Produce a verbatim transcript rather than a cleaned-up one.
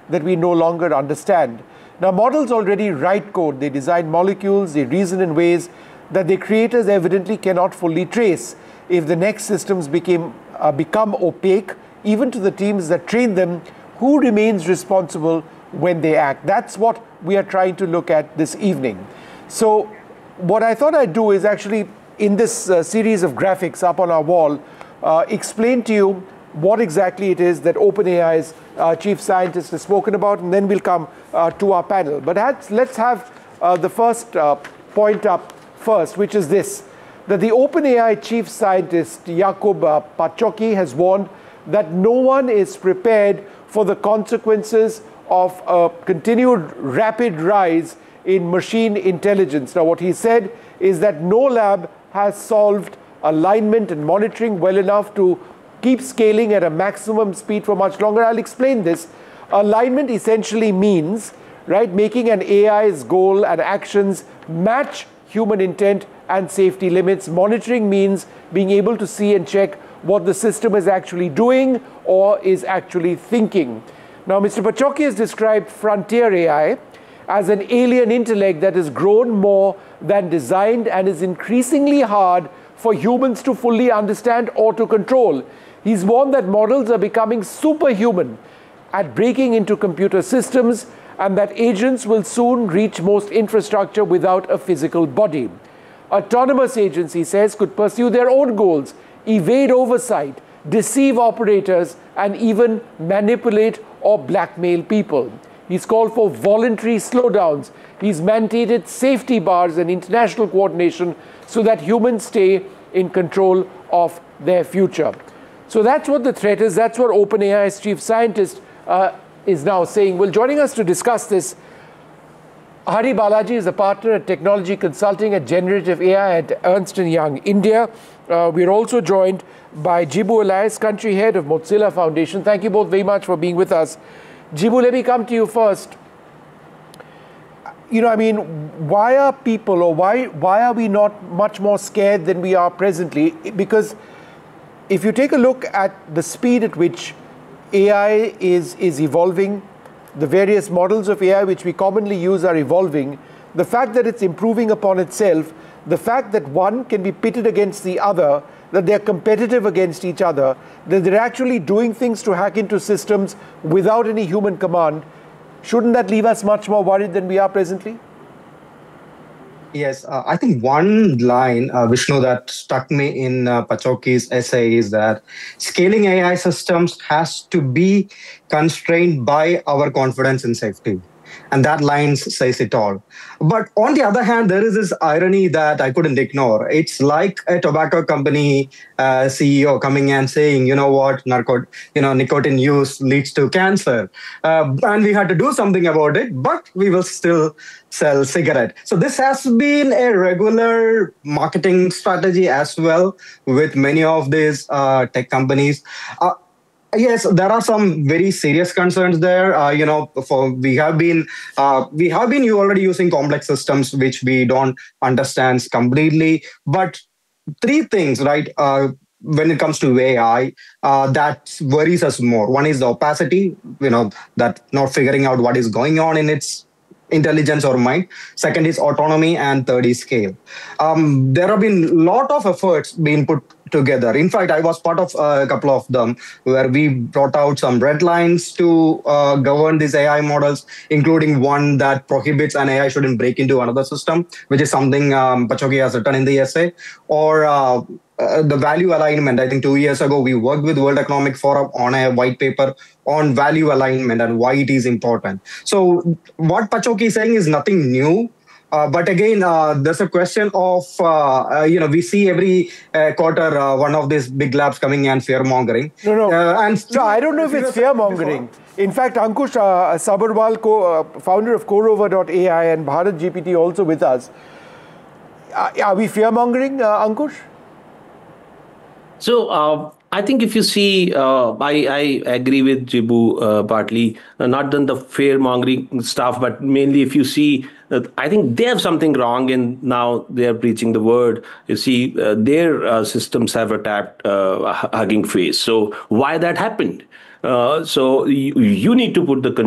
that we no longer understand. Now, models already write code, they design molecules, they reason in ways that their creators evidently cannot fully trace. If the next systems became, uh, become opaque, even to the teams that train them, who remains responsible when they act? That's what we are trying to look at this evening. So what I thought I'd do is actually, in this uh, series of graphics up on our wall, uh, explain to you what exactly it is that OpenAI's uh, chief scientist has spoken about, and then we'll come uh, to our panel. But let's have uh, the first uh, point up first, which is this, that the OpenAI chief scientist, Jakub uh, Patocki, has warned that no one is prepared for the consequences of a continued rapid rise in machine intelligence. Now, what he said is that no lab has solved alignment and monitoring well enough to keep scaling at a maximum speed for much longer. I'll explain this. Alignment essentially means, right, making an A I's goal and actions match human intent and safety limits. Monitoring means being able to see and check what the system is actually doing or is actually thinking. Now, Mister Patocki has described frontier A I as an alien intellect that has grown more than designed and is increasingly hard for humans to fully understand or to control. He's warned that models are becoming superhuman at breaking into computer systems and that agents will soon reach most infrastructure without a physical body. Autonomous agents, he says, could pursue their own goals, evade oversight, deceive operators, and even manipulate or blackmail people. He's called for voluntary slowdowns. He's mandated safety bars and international coordination so that humans stay in control of their future. So that's what the threat is. That's what OpenAI's chief scientist uh, is now saying. Well, joining us to discuss this, Hari Balaji is a partner at technology consulting at generative A I at Ernst and Young, India. Uh, we're also joined by Jibu Elias, country head of Mozilla Foundation. Thank you both very much for being with us. Jibu, let me come to you first. You know, I mean, why are people, or why, why are we not much more scared than we are presently? Because if you take a look at the speed at which A I is, is evolving, the various models of A I which we commonly use are evolving, the fact that it's improving upon itself, the fact that one can be pitted against the other, that they're competitive against each other, that they're actually doing things to hack into systems without any human command, shouldn't that leave us much more worried than we are presently? Yes, uh, I think one line, uh, Vishnu, that struck me in uh, Patocki's essay is that scaling A I systems has to be constrained by our confidence in safety. And that line says it all. But on the other hand, there is this irony that I couldn't ignore. It's like a tobacco company uh, C E O coming and saying, you know what, narco, you know, nicotine use leads to cancer. Uh, and we had to do something about it, but we will still sell cigarette. So this has been a regular marketing strategy as well with many of these uh, tech companies. Uh, Yes, there are some very serious concerns there. Uh, you know, for we have been uh, we have been already using complex systems which we don't understand completely. But three things, right? Uh, when it comes to A I, uh, that worries us more. One is the opacity. You know, that not figuring out what is going on in its intelligence or mind. Second is autonomy, and third is scale. Um, there have been a lot of efforts being put together. In fact, I was part of uh, a couple of them where we brought out some red lines to uh, govern these A I models, including one that prohibits an A I shouldn't break into another system, which is something um, Patocki has written in the essay, or uh, uh, the value alignment. I think two years ago, we worked with World Economic Forum on a white paper on value alignment and why it is important. So what Patocki is saying is nothing new. Uh, but again, uh, there's a question of, uh, uh, you know, we see every uh, quarter uh, one of these big labs coming and fear-mongering. No, no. Uh, and no, I don't know if it's fear-mongering. In fact, Ankush uh, Sabharwal, co uh, founder of Corover dot A I, and Bharat G P T also with us. Uh, are we fear-mongering, uh, Ankush? So, uh, I think if you see, uh, I, I agree with Jibu uh, partly, uh, not done the fear-mongering stuff, but mainly if you see, uh, I think they have something wrong and now they are preaching the word. You see, uh, their uh, systems have attacked uh, Hugging Face. So why that happened? Uh, so you, you need to put the